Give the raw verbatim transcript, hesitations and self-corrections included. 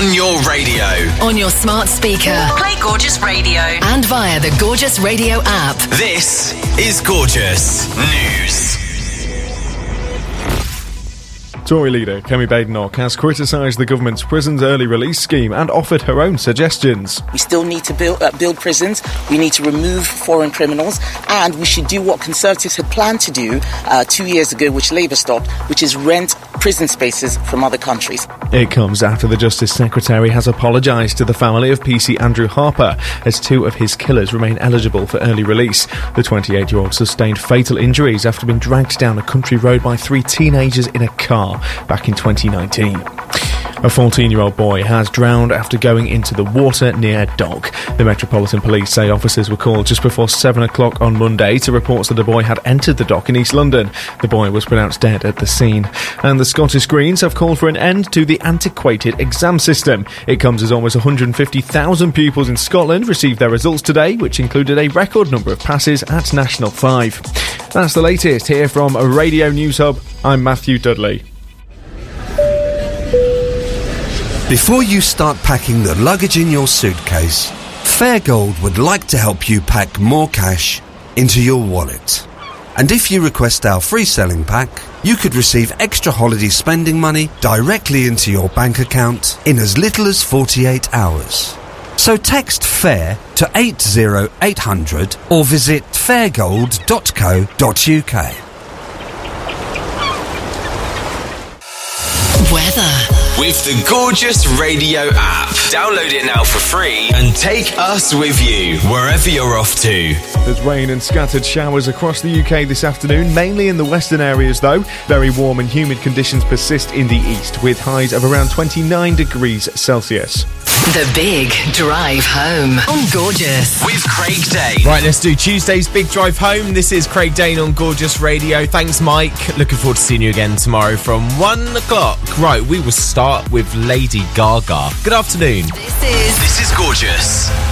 On your radio. On your smart speaker. Play Gorgeous Radio. And via the Gorgeous Radio app. This is Gorgeous News. Tory leader Kemi Badenoch has criticised the government's prisons early release scheme and offered her own suggestions. We still need to build, uh, build prisons, we need to remove foreign criminals, and we should do what Conservatives had planned to do uh, two years ago, which Labour stopped, which is rent prison spaces from other countries. It comes after the Justice Secretary has apologised to the family of P C Andrew Harper as two of his killers remain eligible for early release. The twenty-eight-year-old sustained fatal injuries after being dragged down a country road by three teenagers in a car back in twenty nineteen. A fourteen-year-old boy has drowned after going into the water near Dock. The Metropolitan Police say officers were called just before seven o'clock on Monday to reports that a boy had entered the dock in East London. The boy was pronounced dead at the scene. And the Scottish Greens have called for an end to the antiquated exam system. It comes as almost one hundred fifty thousand pupils in Scotland received their results today, which included a record number of passes at National five. That's the latest here from a Radio News Hub. I'm Matthew Dudley. Before you start packing the luggage in your suitcase, Fairgold would like to help you pack more cash into your wallet. And if you request our free selling pack, you could receive extra holiday spending money directly into your bank account in as little as forty-eight hours. So text FAIR to eight zero eight hundred or visit fairgold dot co dot uk. Weather. With the Gorgeous Radio app. Download it now for free and take us with you wherever you're off to. There's rain and scattered showers across the U K this afternoon, mainly in the western areas though. Very warm and humid conditions persist in the east, with highs of around twenty-nine degrees Celsius. The Big Drive Home on Gorgeous. With Craig Dane. Right, let's do Tuesday's Big Drive Home. This is Craig Dane on Gorgeous Radio. Thanks, Mike. Looking forward to seeing you again tomorrow from one o'clock. Right, we will start with Lady Gaga. Good afternoon. This is... This is Gorgeous.